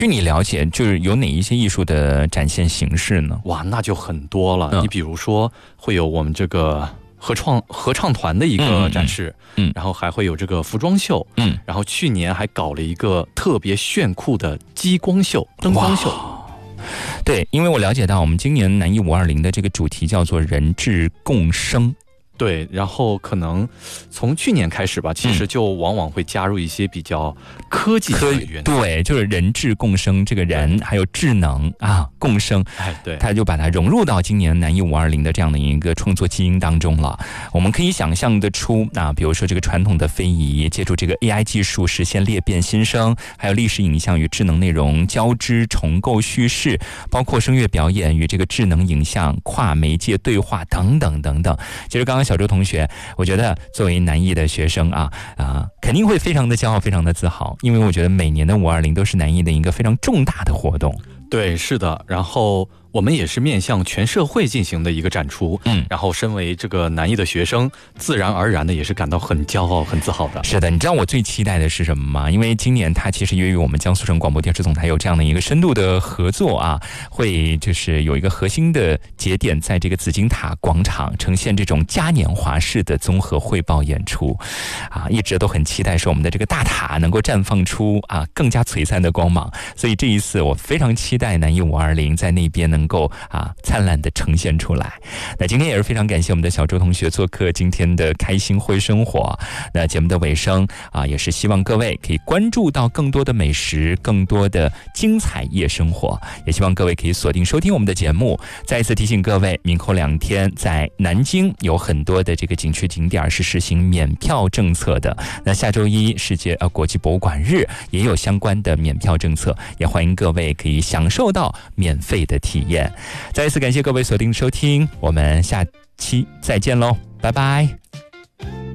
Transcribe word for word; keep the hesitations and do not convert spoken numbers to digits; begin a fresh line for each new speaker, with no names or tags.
据你了解，就是有哪一些艺术的展现形式呢？
哇，那就很多了。
嗯、
你比如说，会有我们这个合创合唱团的一个展示，
嗯，嗯
然后还会有这个服装秀，
嗯，
然后去年还搞了一个特别炫酷的激光秀、灯光秀。
对，因为我了解到，我们今年南艺五二零的这个主题叫做“人智共生”。
对，然后可能从去年开始吧，其实就往往会加入一些比较科技的元素。
对，就是人智共生，这个人还有智能啊，共生，
哎，对，
他就把它融入到今年南艺五二零的这样的一个创作基因当中了。我们可以想象得出啊，比如说这个传统的非遗，借助这个 A I 技术实现裂变新生，还有历史影像与智能内容交织重构叙事，包括声乐表演与这个智能影像跨媒介对话等等等等。其实刚刚小周同学，我觉得作为南艺的学生啊啊，肯定会非常的骄傲，非常的自豪，因为我觉得每年的五二零都是南艺的一个非常重大的活动。
对，是的，然后我们也是面向全社会进行的一个展出，嗯，然后身为这个南艺的学生，自然而然的也是感到很骄傲、很自豪的。
是的，你知道我最期待的是什么吗？因为今年它其实也与我们江苏省广播电视总台有这样的一个深度的合作啊，会就是有一个核心的节点，在这个紫金塔广场呈现这种嘉年华式的综合汇报演出，啊，一直都很期待说我们的这个大塔能够绽放出啊更加璀璨的光芒，所以这一次我非常期待南艺五二零在那边能够啊灿烂的呈现出来。那今天也是非常感谢我们的小周同学做客今天的开心会生活。那节目的尾声啊，也是希望各位可以关注到更多的美食，更多的精彩夜生活，也希望各位可以锁定收听我们的节目。再一次提醒各位，明后两天在南京有很多的这个景区景点是实行免票政策的。那下周一世界呃国际博物馆日也有相关的免票政策，也欢迎各位可以享受到免费的体验。再一次感谢各位锁定收听，我们下期再见喽，拜拜。